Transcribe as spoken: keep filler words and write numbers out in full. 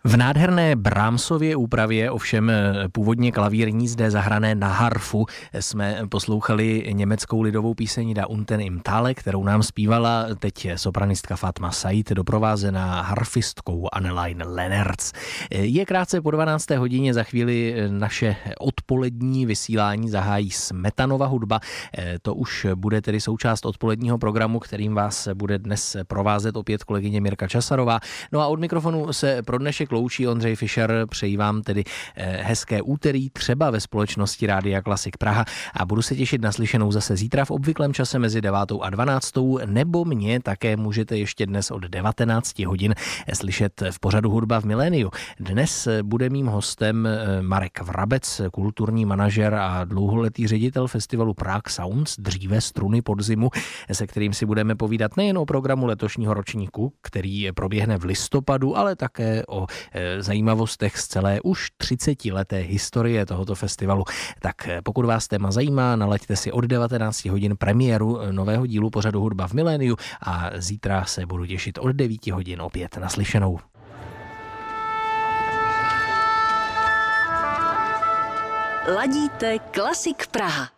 V nádherné Brahmsově úpravě, ovšem původně klavírní, zde zahrané na harfu, jsme poslouchali německou lidovou píseň Da unten im Tale, kterou nám zpívala teď sopranistka Fatma Said, doprovázená harfistkou Annelein Lennertz. Je krátce po dvanácté hodině, za chvíli naše odpolední vysílání zahájí Smetanova hudba. To už bude tedy součást odpoledního programu, kterým vás bude dnes provázet opět kolegyně Mirka Časarová. No a od mikrofonu se pro dnešek loučí Ondřej Fischer, přeji vám tedy hezké úterý, třeba ve společnosti Rádia Klasik Praha, a budu se těšit na slyšenou zase zítra v obvyklém čase mezi devátou a dvanáctou, nebo mě také můžete ještě dnes od devatenácti hodin slyšet v pořadu Hudba v miléniu. Dnes bude mým hostem Marek Vrabec, kulturní manažer a dlouholetý ředitel festivalu Prague Sounds, dříve Struny podzimu, se kterým si budeme povídat nejen o programu letošního ročníku, který proběhne v listopadu, ale také o zajímavostech z celé už třicetileté historie tohoto festivalu. Tak pokud vás téma zajímá, nalaďte si od devatenácti hodin premiéru nového dílu pořadu Hudba v miléniu a zítra se budu těšit od devíti hodin opět naslyšenou. Ladíte Klasik Praha.